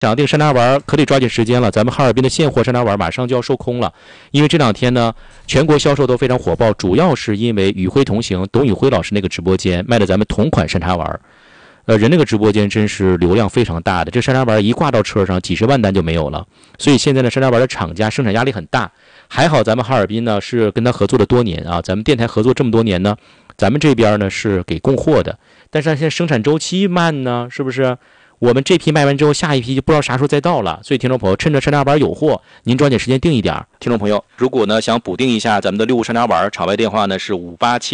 想要订山楂丸可得抓紧时间了，咱们哈尔滨的现货山楂丸马上就要售空了，因为这两天呢，全国销售都非常火爆，主要是因为宇辉同行董宇辉老师那个直播间卖的咱们同款山楂丸，人那个直播间真是流量非常大的，这山楂丸一挂到车上，几十万单就没有了，所以现在呢，山楂丸的厂家生产压力很大，还好咱们哈尔滨呢是跟他合作了多年啊，咱们电台合作这么多年呢，咱们这边呢是给供货的，但是现在生产周期慢呢，是不是？我们这批卖完之后，下一批就不知道啥时候再到了，所以听众朋友趁着山楂丸有货，您抓紧时间订一点。听众朋友，如果呢想补订一下咱们的六物山楂丸，场外电话呢是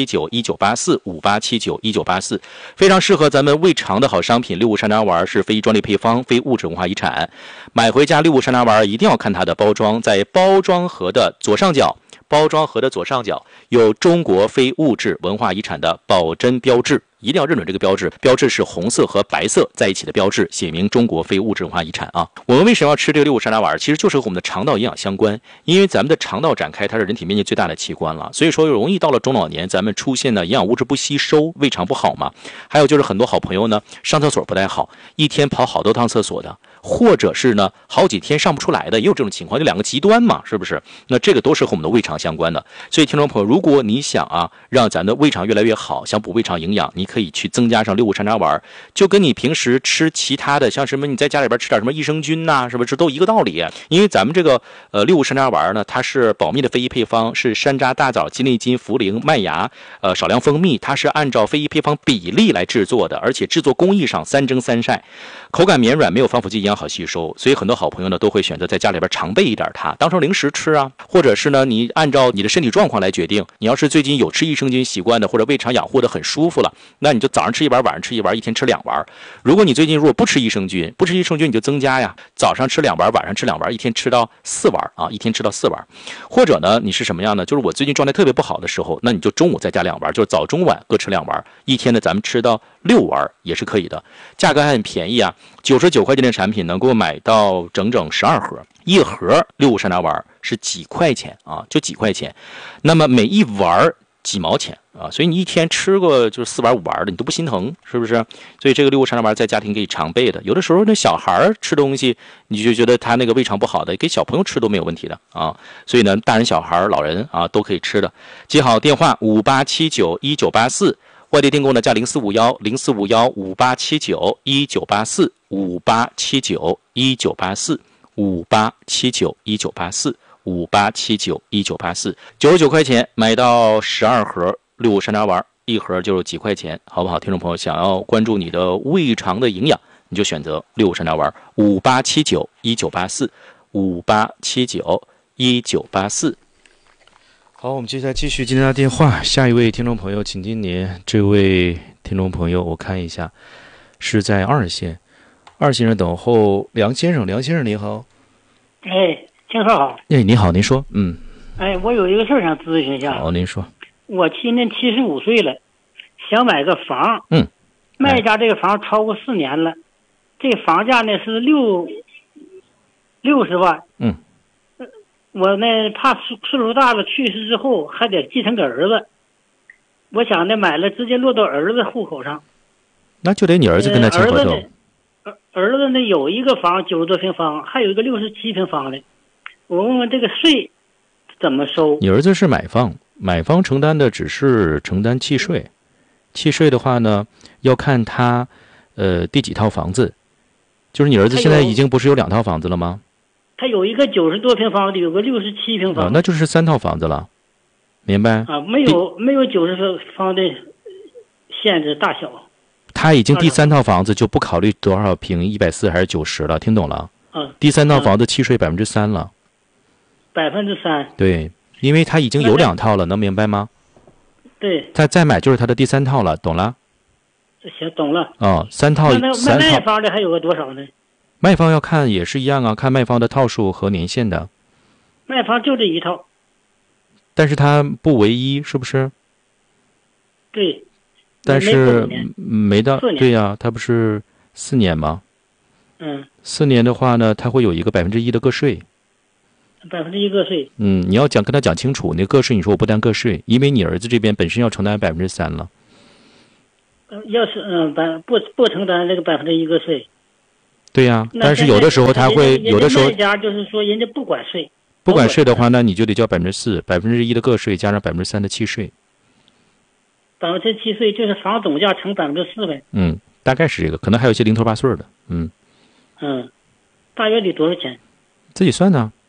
58791984，58791984，非常适合咱们胃肠的好商品。六物山楂丸是非专利配方，非物质文化遗产。买回家六物山楂丸一定要看它的包装，在包装盒的左上角。有中国非物质文化遗产的保真标志，一定要认准这个标志，标志是红色和白色在一起的标志，写明中国非物质文化遗产啊。我们为什么要吃这个六物山楂丸？其实就是和我们的肠道营养相关，因为咱们的肠道展开它是人体面积最大的器官了，所以说容易到了中老年咱们出现的营养物质不吸收，胃肠不好嘛。还有就是很多好朋友呢上厕所不太好，一天跑好多趟厕所的，或者是呢好几天上不出来的，也有这种情况，就两个极端嘛，是不是？那这个都是和我们的胃肠相关的。所以听众朋友，如果你想让咱的胃肠越来越好，想补胃肠营养，你可以去增加上六物山楂丸，就跟你平时吃其他的，像什么你在家里边吃点什么益生菌呐，是不是都一个道理？因为咱们这个六物山楂丸呢，它是保密的非遗配方，是山楂、大枣、鸡内金、茯苓、麦芽，少量蜂蜜，它是按照非遗配方比例来制作的，而且制作工艺上3蒸3晒，口感绵软，没有防腐剂，营养好吸收，所以很多好朋友呢都会选择在家里边常备一点它，当成零食吃啊，或者是呢你按照你的身体状况来决定，你要是最近有吃益生菌习惯的，或者胃肠养护的很舒服了，那你就早上吃一丸，晚上吃一丸，一天吃2丸。如果你最近如果不吃益生菌你就增加呀，早上吃2丸，晚上吃2丸，一天吃到4丸啊，一天吃到4丸。或者呢你是什么样呢？就是我最近状态特别不好的时候，那你就中午再加2丸，就是早中晚各吃2丸，一天呢咱们吃到6丸也是可以的，价格还很便宜啊，99块钱的产品能够买到整整12盒，一盒六物山楂丸是几块钱啊，就几块钱，那么每一丸几毛钱啊，所以你一天吃个就是4丸5丸的，你都不心疼，是不是？所以这个六物山楂丸在家庭可以常备的，有的时候那小孩吃东西，你就觉得他那个胃肠不好的，给小朋友吃都没有问题的啊。所以呢，大人小孩老人啊都可以吃的。记好电话58791984，外地订购呢加045158791984 58791984 58791984 99块钱买到12盒六物山楂丸，一盒就是几块钱，好不好？听众朋友想要关注你的胃肠的营养，你就选择六物山楂丸58791984 58791984。好，我们接下来继续接他电话。下一位听众朋友，请听您。这位听众朋友，我看一下，是在2线上等候梁先生。梁先生，你好。 哎，听说好。 哎，你好，您说。 哎，我有一个事儿想咨询一下。 好，您说。 我今年75岁了，想买个房。卖家这个房超过4年了，这房价呢是60万。我呢怕岁数大了去世之后还得继承给儿子，我想呢买了直接落到儿子户口上。 那就得你儿子跟他签合同。 儿子呢有一个房90多平方，还有一个67平方的，我问问这个税怎么收？ 你儿子是买方承担的只是承担契税，契税的话呢要看他第几套房子，就是你儿子现在已经不是有2套房子了吗？ 他有一个90多平方的，有个67平方， 那就是3套房子了，明白？ 没有90平方的限制大小。 他已经第3套房子就不考虑多少平，140还是90了，听懂了？第3套房子契税3%了。 3%？ 对，因为他已经有2套了，能明白吗？ 对。 他再买就是他的第3套了，懂了？ 行，懂了。 3套。 那卖方的还有个多少呢？ 卖方要看也是一样啊，看卖方的套数和年限的。 卖方就这一套。 但是它不唯一，是不是？ 对。 但是没到 4年。 对呀，它不是4年吗？4年的话呢，它会有一个1%的个税。 1%个税。 你要跟他讲清楚，那个税你说我不担个税，因为你儿子这边本身要承担3%了。 要是不承担这个1%个税。 对呀，但是有的时候他会，有的时候卖家就是说人家不管税， 不管税的话，那你就得交4%，1%的个税加上3%的契税。 7%就是房总价乘4%呗。 大概是这个，可能还有一些零头8碎的。 大约得多少钱？ 自己算呢。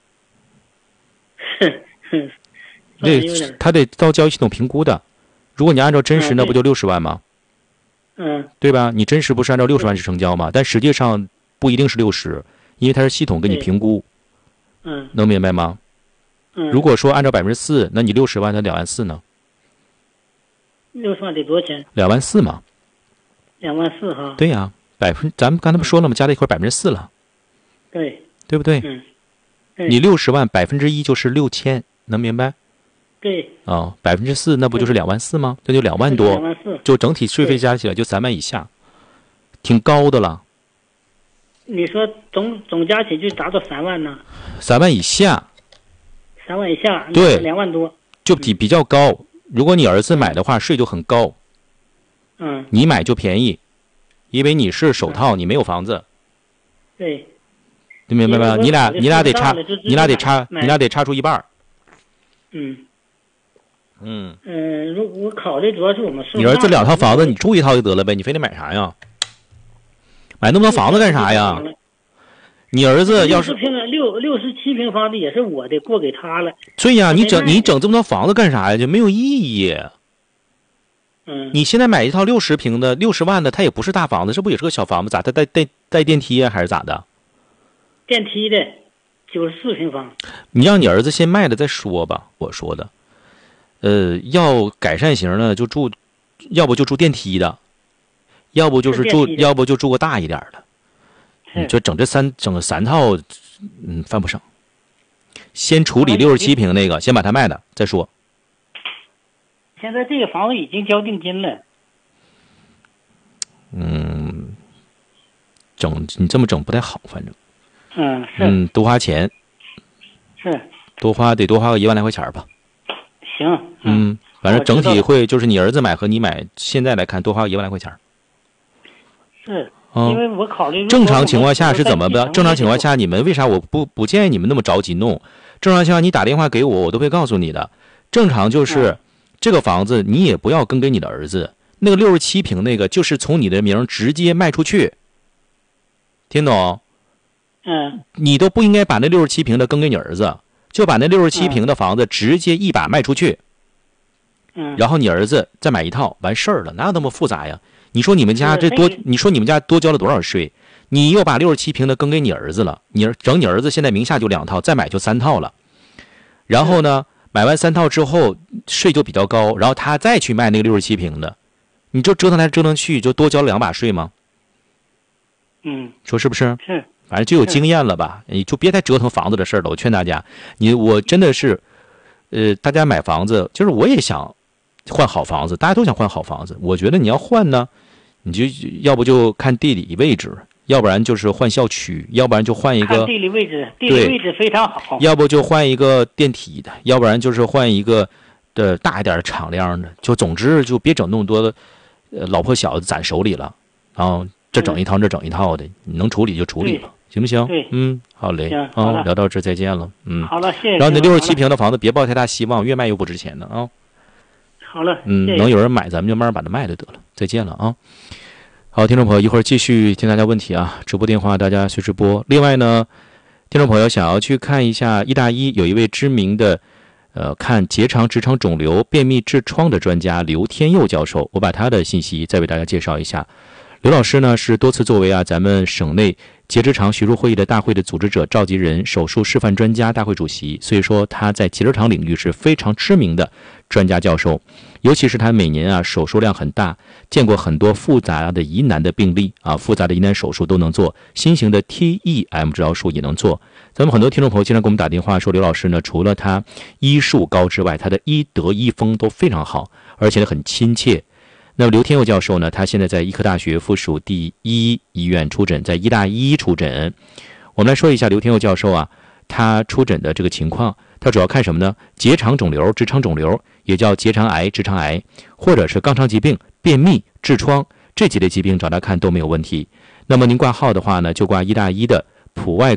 他得到交易系统评估的。如果你按照真实，那不就60万吗？对吧？你真实不是按照60万去成交吗？但实际上不一定是60，因为它是系统给你评估。能明白吗？如果说按照4%，那你60万，它2万4呢 ？60万得多少钱 ？2万4嘛。 2万4哈。 对呀，咱们刚才不说了吗？加在一块4%了。对不对？你60万1%就是6000，能明白？ 对。 4%那不就是2万4吗？这就2万多。2万4，就整体税费加起来就3万以下，挺高的了。 你说总加起就达到3万呢 ？3万以下。 3万以下， 对 ，2万多， 就比较高。如果你儿子买的话，税就很高。你买就便宜，因为你是首套，你没有房子。 对。 你明白吗？你俩得差出一半。 我考虑主要是我们你儿子2套房子，你住1套就得了呗，你非得买啥呀？买那么多房子干啥呀？你儿子要是 67平方的也是我的，过给他了。 对呀，你整这么多房子干啥呀？就没有意义。你现在买一套60平的60万的，它也不是大房子，这不也是个小房子？咋它带电梯啊，还是咋的？ 电梯的94平方。 你让你儿子先卖了再说吧。我说的，要改善型的就住，要不就住电梯的，要不就住个大一点的。你就整3套，犯不上。先处理67平那个，先把它卖了再说。 现在这个房子已经交定金了。 你这么整不太好，反正。 是。 多花钱。 是。 多花个1万来块钱吧。 行。 反正整体会就是你儿子买和你买，现在来看多花个1万来块钱。 是。因为我考虑正常情况下是怎么的？正常情况下你们为啥我不建议你们那么着急弄？正常情况下你打电话给我都会告诉你的。正常就是这个房子你也不要更给你的儿子，那个67平那个就是从你的名直接卖出去，听懂？你都不应该把那67平的更给你儿子，就把那67平的房子直接一把卖出去。然后你儿子再买一套完事儿了，哪有那么复杂呀？你说你们家多交了多少税？你又把67平的更给你儿子了，你儿子现在名下就2套，再买就3套了。然后呢，买完3套之后税就比较高，然后他再去卖那个67平的，你就折腾来折腾去，就多交了2把税吗？说是不是？ 是。 反正就有经验了吧，你就别再折腾房子的事了。我劝大家，我真的是，大家买房子，就是我也想换好房子，大家都想换好房子。我觉得你要换呢，你就要不就看地理位置，要不然就是换校区，要不然就换一个看地理位置非常好。 要不就换一个电梯的，要不然就是换一个大一点的敞亮的。就总之就别整那么多的老婆小子攒手里了，然后这整一套这整一套的，你能处理就处理吧。行不行？ 对， 好嘞。 好聊到这再见了。 好了，谢谢。 然后那67平的房子别抱太大希望，越卖越不值钱的啊。 好了， 能有人买，咱们就慢慢把它卖了得了。再见了啊。好，听众朋友，一会儿继续听大家问题啊，直播电话大家随时拨。另外呢，听众朋友想要去看一下医大医有一位知名的看结肠直肠肿瘤便秘痔疮的专家刘天佑教授，我把他的信息再为大家介绍一下。刘老师呢是多次作为咱们省内结直肠学术会议的大会的组织者、召集人、手术示范专家大会主席，所以说他在结直肠领域是非常知名的专家教授。尤其是他每年手术量很大，见过很多复杂的疑难的病例复杂的疑难手术都能做，新型的 TEM 治疗术也能做。咱们很多听众朋友经常给我们打电话说，刘老师呢除了他医术高之外，他的医德医风都非常好，而且很亲切。那么刘天佑教授呢，他现在在医科大学附属第1医院出诊，在医大医出诊。我们来说一下刘天佑教授他出诊的这个情况。他主要看什么呢？结肠肿瘤、直肠肿瘤，也叫结肠癌、直肠癌，或者是肛肠疾病、便秘、痔疮这几类疾病找他看都没有问题。 那么您挂号的话呢，就挂1大1的普外